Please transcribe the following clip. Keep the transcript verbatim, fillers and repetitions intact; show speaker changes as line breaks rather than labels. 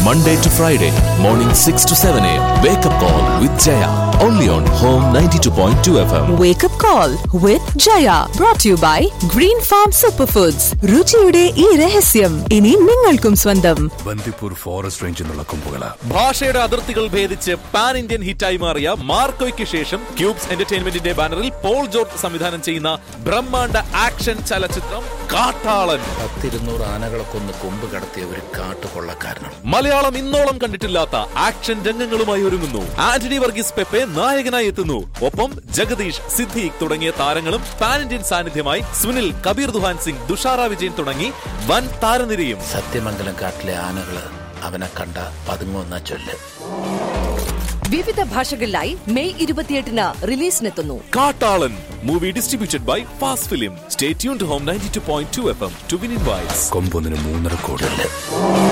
Monday to Friday, morning six to seven a.m. Wake up call with Jaya. Only on Home ninety-two point two F M.
Wake up call with Jaya. Brought to you by Green Farm Superfoods. രുചിയുടെ ഈ രഹസ്യം ഇനി നിങ്ങൾക്കും സ്വന്തം.
Bandipur forest റേഞ്ചിൽ നിന്നുള്ള കൊമ്പുകള.
ഭാഷയുടെ അതിർത്തികൾ ഭേദിച്ച് പാൻ ഇന്ത്യൻ ഹിറ്റായി മാറിയ മാർക്കോയ്ക്ക് ശേഷം ക്യൂബ്സ് എന്റർടൈൻമെന്റിന്റെ ബാനറിൽ പോൾ ജോർജ് സംവിധാനം ചെയ്യുന്ന ബ്രഹ്മാണ്ഡ ആക്ഷൻ ചലച്ചിത്രം കാട്ടാളൻ.
പത്തിരുന്നൂറ് ആനകളെ കൊന്ന് കൊമ്പ് കടത്തിയ ഒരു കാട്ടുകൊള്ളക്കാരനാണ്.
മലയാളം ഇന്നോളം കണ്ടിട്ടില്ലാത്ത ആക്ഷൻ രംഗങ്ങളുമായി ഒരുങ്ങുന്നു. ആന്റണി വർഗീസ് പെപ്പെ നായകനായി എത്തുന്നു. ഒപ്പം ജഗദീഷ്, സിദ്ദീഖ് തുടങ്ങിയ താരങ്ങളും പാൻ ഇന്ത്യൻ സാന്നിധ്യമായി സുനിൽ, കബീർ ദുഹാൻ സിംഗ്, തുഷാര വിജയൻ തുടങ്ങി വൻ താരനിരയും.
സത്യമംഗലം കാട്ടിലെ ആനകള് അവനെ കണ്ട പതുങ്ങുന്ന ചൊല്ല്.
വിവിധ ഭാഷകളിലായി മെയ് ഇരുപത്തിയെട്ടിന് റിലീസിനെത്തുന്നു
കാട്ടാളൻ. Movie distributed by fast film. Stay tuned to home ninety-two point two F M to win invites.
കൊമ്പൊന്നിന് മൂന്നര കോടി.